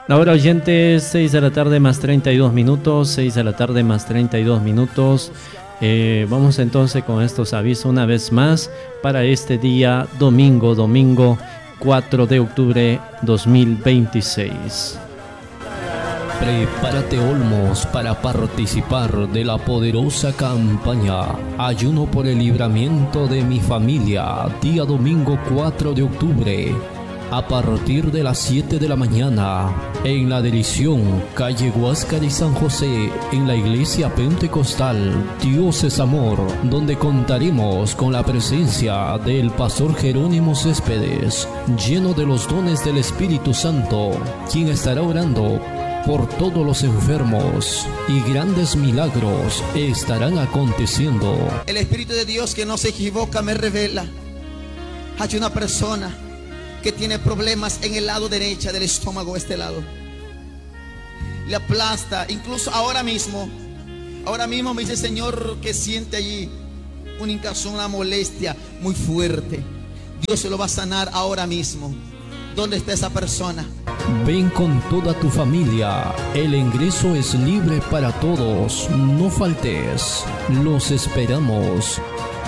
La hora oyentes, 6 de la tarde más 32 minutos, 6 de la tarde más 32 minutos. Vamos entonces con estos avisos una vez más para este día domingo 4 de octubre 2026. Prepárate, Olmos, para participar de la poderosa campaña Ayuno por el libramiento de mi familia, día domingo 4 de octubre, a partir de las 7 de la mañana, en la dirección calle Huáscar y San José, en la iglesia pentecostal Dios es Amor, donde contaremos con la presencia del pastor Jerónimo Céspedes, lleno de los dones del Espíritu Santo, quien estará orando por todos los enfermos, y grandes milagros estarán aconteciendo. El Espíritu de Dios, que no se equivoca, me revela: hay una persona que tiene problemas en el lado derecho del estómago, este lado le aplasta, incluso ahora mismo me dice el Señor que siente allí un hinchazón, una molestia muy fuerte. Dios se lo va a sanar ahora mismo. ¿Dónde está esa persona? Ven con toda tu familia, el ingreso es libre para todos, no faltes, los esperamos.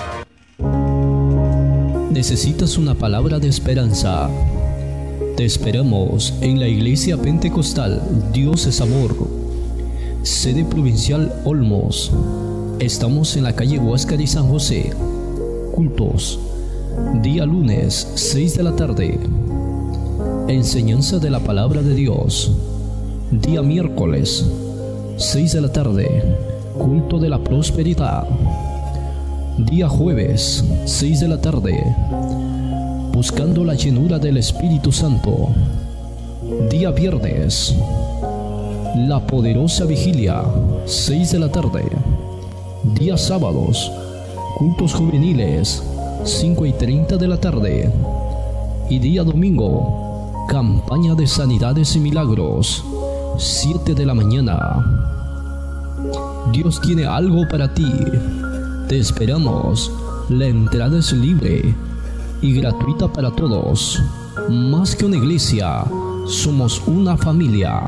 ¿Necesitas una palabra de esperanza? Te esperamos en la iglesia pentecostal Dios es Amor, sede provincial Olmos. Estamos en la calle Huáscar y San José. Cultos, día lunes 6 de la tarde. Enseñanza de la palabra de Dios, día miércoles 6 de la tarde, culto de la prosperidad. Día jueves 6 de la tarde, buscando la llenura del Espíritu Santo. Día viernes, la poderosa vigilia 6 de la tarde. Día sábados, cultos juveniles 5:30 de la tarde. Y día domingo, campaña de sanidades y milagros, 7 de la mañana. Dios tiene algo para ti. Te esperamos. La entrada es libre y gratuita para todos. Más que una iglesia, somos una familia.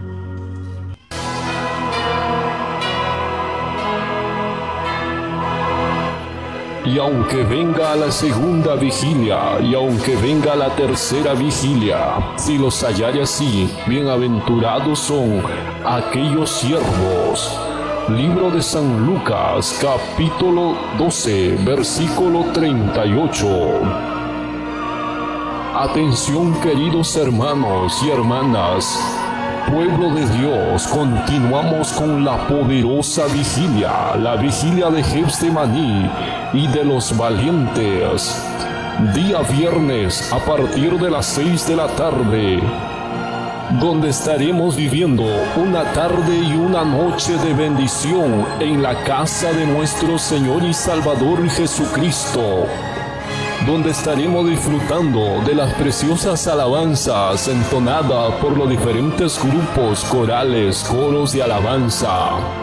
Y aunque venga la segunda vigilia, y aunque venga la tercera vigilia, si los hallare así, bienaventurados son aquellos siervos. Libro de San Lucas, capítulo 12, versículo 38. Atención, queridos hermanos y hermanas. Pueblo de Dios, continuamos con la poderosa vigilia, la vigilia de Getsemaní y de los valientes. Día viernes a partir de las 6 de la tarde, donde estaremos viviendo una tarde y una noche de bendición en la casa de nuestro Señor y Salvador Jesucristo, donde estaremos disfrutando de las preciosas alabanzas entonadas por los diferentes grupos corales, coros de alabanza.